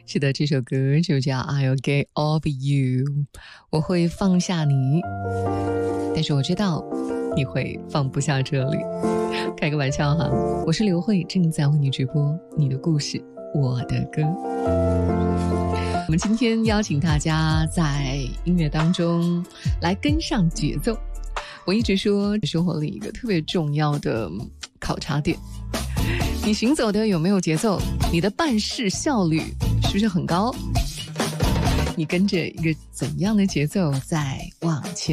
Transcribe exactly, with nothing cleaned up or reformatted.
是的，这首歌就叫 I'll Get Over You， 我会放下你，但是我知道你会放不下这里。开个玩笑哈，我是刘慧，正在为你直播你的故事，我的歌。我们今天邀请大家在音乐当中来跟上节奏。我一直说生活里一个特别重要的考察点，你行走的有没有节奏？你的办事效率是不是很高？你跟着一个怎样的节奏在往前